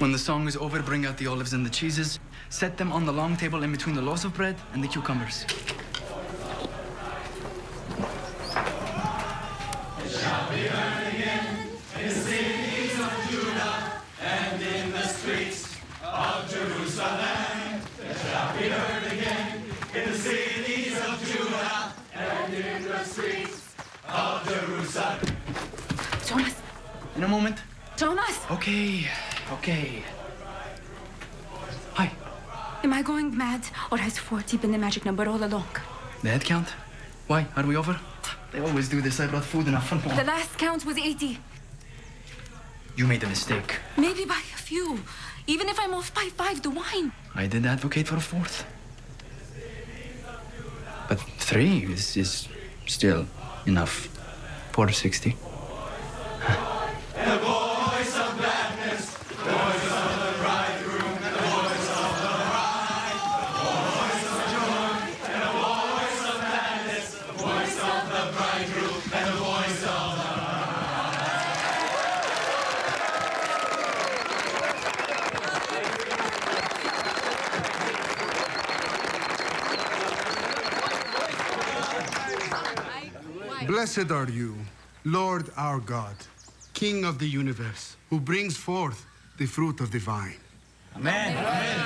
When the song is over, bring out the olives and the cheeses. Set them on the long table in between the loaves of bread and the cucumbers. It shall be heard again in the cities of Judah and in the streets of Jerusalem. It shall be heard again in the cities of Judah and in the streets of Jerusalem. Thomas! In a moment. Thomas! Okay. Hi. Am I going mad, or has 40 been the magic number all along? The head count? Why? Are we over? They always do this. I brought food enough for more. The last count was 80. You made a mistake. Maybe by a few. Even if I'm off by 5, the wine. I did advocate for a 4th. But 3 is still enough. 460. And the voice of gladness, the voice of the bridegroom, and the voice of the bride, the voice of joy, and the voice of gladness, the voice of the bridegroom, and the voice of the Blessed are you, Lord our God, King of the universe, who brings forth the fruit of the vine. Amen.